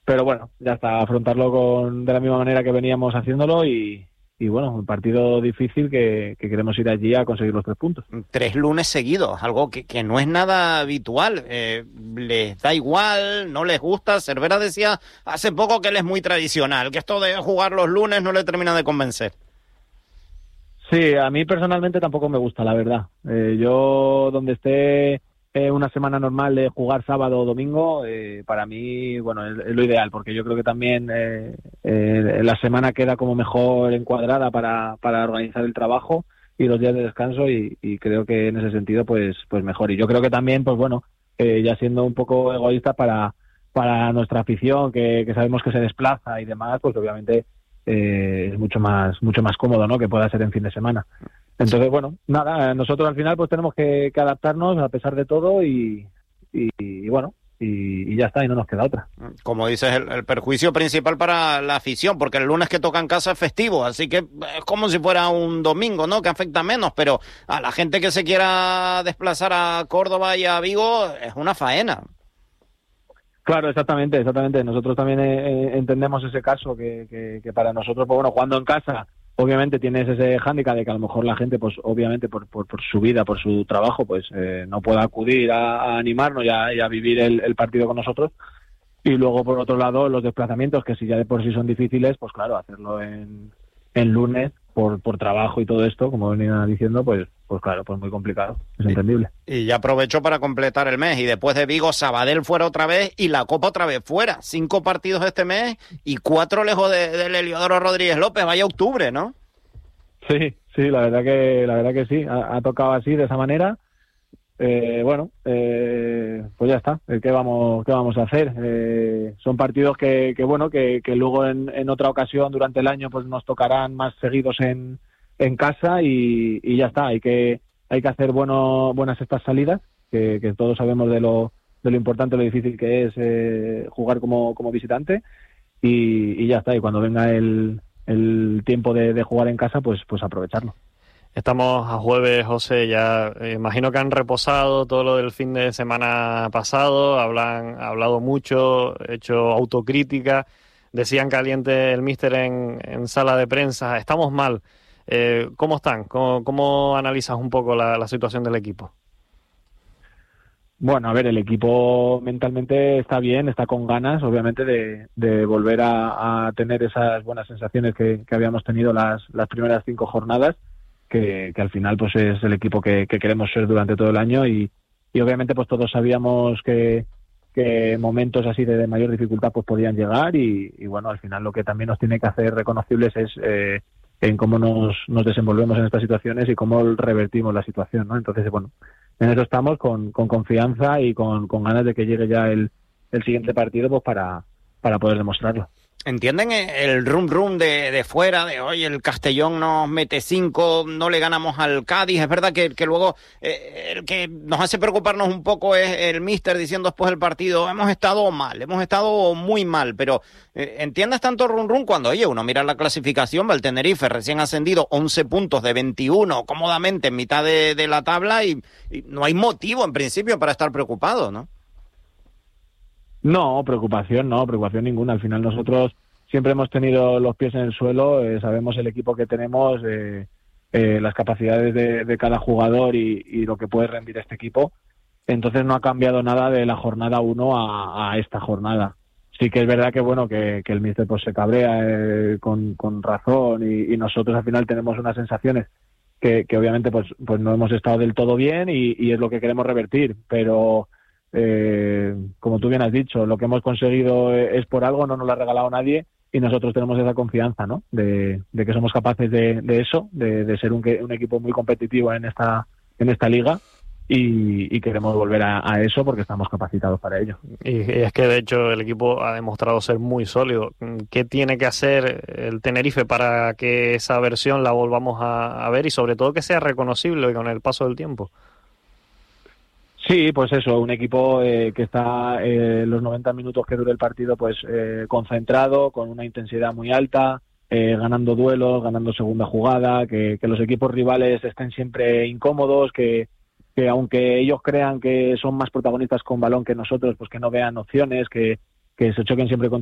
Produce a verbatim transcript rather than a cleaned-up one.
pero bueno, ya está, afrontarlo con, de la misma manera que veníamos haciéndolo y, y bueno, un partido difícil que, que queremos ir allí a conseguir los tres puntos. Tres lunes seguidos, algo que, que no es nada habitual. Eh, ¿les da igual? ¿No les gusta? Cervera decía hace poco que él es muy tradicional, que esto de jugar los lunes no le termina de convencer. Sí, a mí personalmente tampoco me gusta, la verdad. Eh, yo donde esté eh, una semana normal de jugar sábado o domingo, eh, para mí, bueno, es, es lo ideal, porque yo creo que también eh, eh, la semana queda como mejor encuadrada para, para organizar el trabajo y los días de descanso y, y creo que en ese sentido pues pues mejor. Y yo creo que también, pues bueno, eh, ya siendo un poco egoísta para, para nuestra afición, que, que sabemos que se desplaza y demás, pues obviamente eh, es mucho más mucho más cómodo, ¿no?, que pueda ser en fin de semana. Entonces, bueno, nada, nosotros al final pues tenemos que, que adaptarnos a pesar de todo y, y, y bueno, y, y ya está, y no nos queda otra. Como dices, el, el perjuicio principal para la afición, porque el lunes que toca en casa es festivo, así que es como si fuera un domingo, ¿no?, que afecta menos, pero a la gente que se quiera desplazar a Córdoba y a Vigo es una faena. Claro, exactamente, exactamente. Nosotros también eh, entendemos ese caso, que, que, que para nosotros, pues bueno, jugando en casa, obviamente tienes ese hándicap de que a lo mejor la gente, pues obviamente por, por, por su vida, por su trabajo, pues eh, no pueda acudir a, a animarnos y a, y a vivir el, el partido con nosotros. Y luego, por otro lado, los desplazamientos, que si ya de por sí son difíciles, pues claro, hacerlo en, en lunes, por, por trabajo y todo esto, como venía diciendo, pues pues claro, pues muy complicado, es entendible. Y, y ya aprovecho para completar el mes, y después de Vigo, Sabadell fuera otra vez, y la Copa otra vez fuera. Cinco partidos este mes, y cuatro lejos de, del Heliodoro Rodríguez López, vaya octubre, ¿no? Sí, sí, la verdad que la verdad que sí, ha, ha tocado así, de esa manera. Eh, bueno, eh, pues ya está. ¿Qué vamos, qué vamos a hacer? Eh, son partidos que, que bueno, que, que luego en, en otra ocasión durante el año pues nos tocarán más seguidos en, en casa y, y ya está. Hay que hay que hacer bueno, buenas estas salidas, que, que todos sabemos de lo de lo importante, lo difícil que es eh, jugar como, como visitante y, y ya está. Y cuando venga el, el tiempo de, de jugar en casa, pues pues aprovecharlo. Estamos a jueves, José, ya eh, imagino que han reposado todo lo del fin de semana pasado, hablan, hablado mucho, hecho autocrítica, decían caliente el míster en, en sala de prensa, estamos mal. Eh, ¿Cómo están? ¿Cómo, cómo analizas un poco la, la situación del equipo? Bueno, a ver, el equipo mentalmente está bien, está con ganas, obviamente, de, de volver a, a tener esas buenas sensaciones que, que habíamos tenido las, las primeras cinco jornadas. Que, que al final pues es el equipo que, que queremos ser durante todo el año y, y obviamente pues todos sabíamos que, que momentos así de, de mayor dificultad pues podían llegar y, y bueno, al final lo que también nos tiene que hacer reconocibles es eh, en cómo nos, nos desenvolvemos en estas situaciones y cómo revertimos la situación, ¿no? Entonces, bueno, en eso estamos con, con confianza y con, con ganas de que llegue ya el, el siguiente partido pues para, para poder demostrarlo. ¿Entienden el rum rum de, de fuera? De oye, el Castellón nos mete cinco, no le ganamos al Cádiz. Es verdad que, que luego eh, el que nos hace preocuparnos un poco es el míster diciendo después del partido, hemos estado mal, hemos estado muy mal, pero eh, ¿entiendes tanto rum rum cuando, oye, uno mira la clasificación, va el Tenerife recién ascendido, once puntos de veintiuno, cómodamente en mitad de, de la tabla y, y no hay motivo en principio para estar preocupado, ¿no? No, preocupación no, preocupación ninguna. Al final nosotros siempre hemos tenido los pies en el suelo, eh, sabemos el equipo que tenemos, eh, eh, las capacidades de, de cada jugador y, y lo que puede rendir este equipo. Entonces no ha cambiado nada de la jornada uno a, a esta jornada. Sí que es verdad que bueno que, que el míster pues se cabrea eh, con, con razón y, y nosotros al final tenemos unas sensaciones que, que obviamente pues, pues no hemos estado del todo bien y, y es lo que queremos revertir, pero Eh, como tú bien has dicho, lo que hemos conseguido es por algo, no nos lo ha regalado nadie y nosotros tenemos esa confianza, ¿no? De, de que somos capaces de, de eso, de, de ser un, un equipo muy competitivo en esta en esta liga y, y queremos volver a, a eso porque estamos capacitados para ello. Y, y es que de hecho el equipo ha demostrado ser muy sólido. ¿Qué tiene que hacer el Tenerife para que esa versión la volvamos a, a ver y sobre todo que sea reconocible con el paso del tiempo? Sí, pues eso, un equipo eh, que está eh, los noventa minutos que dure el partido pues eh, concentrado, con una intensidad muy alta, eh, ganando duelos, ganando segunda jugada, que, que los equipos rivales estén siempre incómodos, que, que aunque ellos crean que son más protagonistas con balón que nosotros, pues que no vean opciones, que, que se choquen siempre con